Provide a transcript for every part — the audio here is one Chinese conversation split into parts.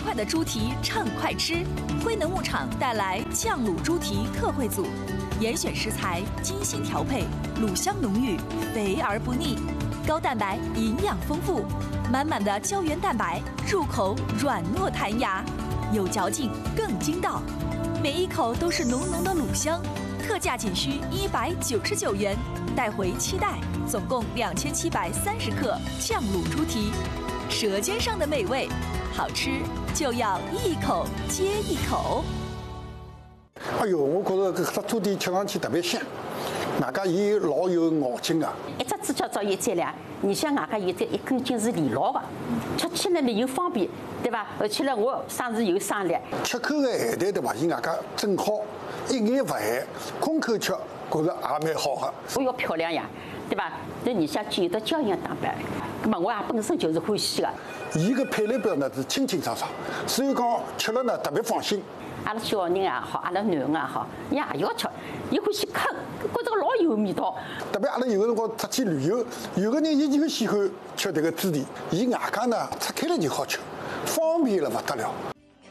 块的猪蹄畅快吃，辉能牧场带来酱卤猪蹄特惠组，严选食材，精心调配，卤香浓郁，肥而不腻，高蛋白，营养丰富，满满的胶原蛋白，入口软糯弹牙，有嚼劲更筋道，每一口都是浓浓的卤香，特价仅需199元，带回期待，总共2730克酱卤猪蹄，舌尖上的美味，好吃就要一口接一口。 哎呦，我觉着搿只猪蹄吃上去特别香，外加伊老有咬劲啊。 一只猪脚照有质量，你像外加有这一根筋是连牢的，吃起来呢又方便，对吧？而且呢，我生是有生力。 吃口的咸淡对伐？伊外加正好，一眼勿咸，空口吃，觉着也蛮好的。 我要漂亮呀，对吧？那你像具有的胶原蛋白，那么我也本身就是欢喜的。 伊个配料表呢是清清爽爽，所以讲吃了呢特别放心。 阿拉小人也好，阿拉囡恩也好，伊也要吃，伊欢喜啃，觉着老有味道。 特别阿拉有个辰光出去旅游，有个人伊就喜欢吃这个猪蹄，伊外加呢拆开来就好吃，方便了不得了。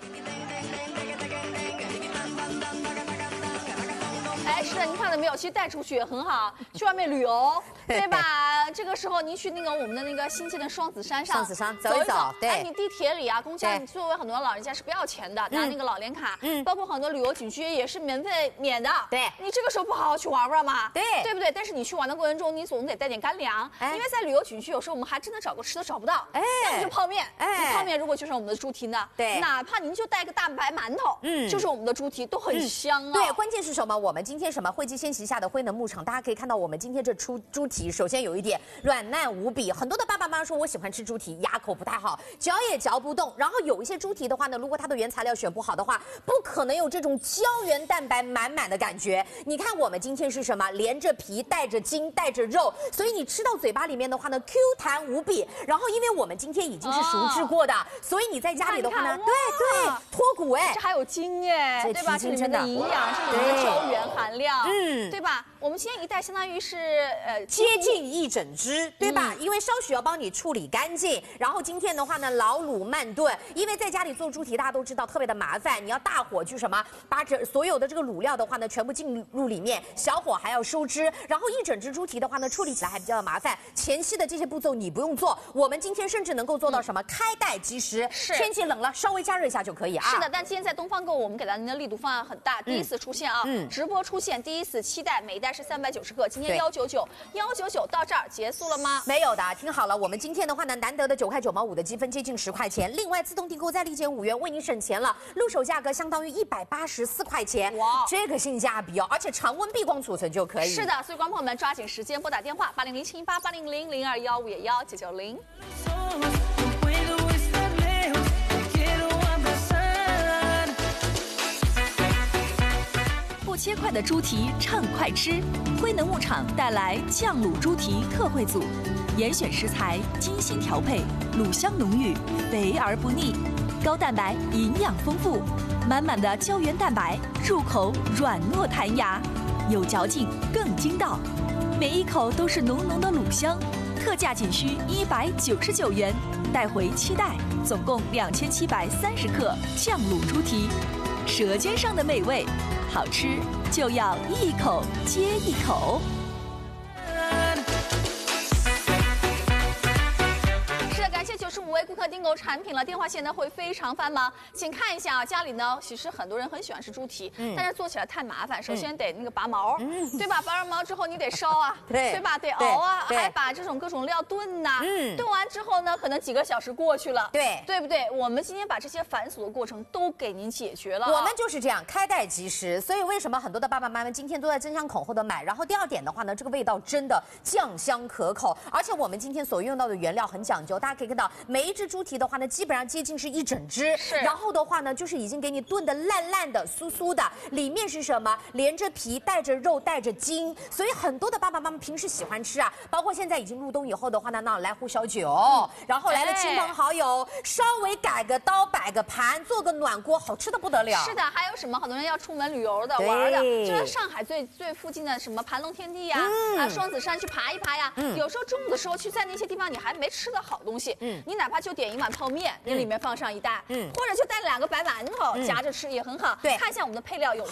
哎，是的，您看到没有？其实带出去也很好，去外面旅游，对吧？这个时候您去那个我们的那个新建的双子山上， 双子山走一走，对。 哎，你地铁里啊，公交，你作为很多老人家是不要钱的，拿那个老年卡，包括很多旅游景区也是免的， 对。 你这个时候不好好去玩玩嘛， 对， 对不对？但是你去玩的过程中，你总得带点干粮，因为在旅游景区有时候我们还真的找个吃的找不到，要么就泡面，泡面如果就是我们的猪蹄呢， 对， 哪怕您就带个大白馒头，就是我们的猪蹄都很香啊。 对，关键是什么？我们今天什么？汇集先旗下的辉能牧场，大家可以看到我们今天这猪蹄，首先有一点软烂无比，很多的爸爸妈妈说我喜欢吃猪蹄，牙口不太好，嚼也嚼不动。然后有一些猪蹄的话呢，如果它的原材料选不好的话，不可能有这种胶原蛋白满满的感觉。你看我们今天是什么？连着皮，带着筋，带着肉，所以你吃到嘴巴里面的话呢 ，Q 弹无比。然后因为我们今天已经是熟制过的，所以你在家里的话呢，对，脱骨哎， 这还有筋哎，对吧？这里面的营养，这里面的胶原含量，对吧？我们今天一袋相当于是接近一整只，对吧？因为稍许要帮你处理干净，然后今天的话呢，老卤慢炖，因为在家里做猪蹄，大家都知道特别的麻烦，你要大火去什么，把所有的这个卤料的话呢，全部进入里面，小火还要收汁，然后一整只猪蹄的话呢，处理起来还比较麻烦。前期的这些步骤你不用做，我们今天甚至能够做到什么？开袋即食， 是天气冷了稍微加热一下就可以啊。 是的，但今天在东方购物，我们给大家的力度方案很大，第一次出现啊，直播出现第一次7袋，每一袋是390克，今天199到这儿结束了吗？ 没有的，听好了，我们今天的话呢，难得的9块9毛5的积分，接近10块钱，另外自动订购再立减5元，为你省钱了，入手价格相当于184块钱，哇，这个性价比哦，而且常温闭光储存就可以。 是的，所以观众朋友们抓紧时间拨打电话800-718-800-0215-511-990。 不切块的猪蹄畅快吃，辉能牧场带来酱卤猪蹄特惠组，严选食材，精心调配，卤香浓郁，肥而不腻，高蛋白，营养丰富，满满的胶原蛋白，入口软糯弹牙，有嚼劲更筋道，每一口都是浓浓的卤香，特价仅需199元，带回期待，总共2730克酱卤猪蹄，舌尖上的美味，好吃就要一口接一口。 感谢95位顾客订购产品了，电话现在会非常繁忙，请看一下啊，家里呢其实很多人很喜欢吃猪蹄，但是做起来太麻烦，首先得那个拔毛，对吧？拔完毛之后你得烧啊，对吧？得熬啊，还把这种各种料炖呐，炖完之后呢，可能几个小时过去了，对不对？我们今天把这些繁琐的过程都给您解决了， 我们就是这样开袋即食，所以为什么很多的爸爸妈妈今天都在争相恐后的买？然后第二点的话呢，这个味道真的酱香可口，而且我们今天所用到的原料很讲究，大家可以看到每一只猪蹄的话呢，基本上接近是一整只，然后的话呢，就是已经给你炖的烂烂的、酥酥的，里面是什么？连着皮，带着肉，带着筋，所以很多的爸爸妈妈平时喜欢吃啊，包括现在已经入冬以后的话呢，那来壶小酒，然后来了亲朋好友，稍微改个刀，摆个盘，做个暖锅，好吃的不得了。 是的，还有什么？很多人要出门旅游的、玩的，就是上海最附近的什么盘龙天地呀，双子山去爬一爬呀。有时候中午的时候去在那些地方，你还没吃的好东西，你哪怕话，就点一碗泡面，那里面放上一袋，或者就带2个白馒头夹着吃也很好。 对， 看一下我们的配料有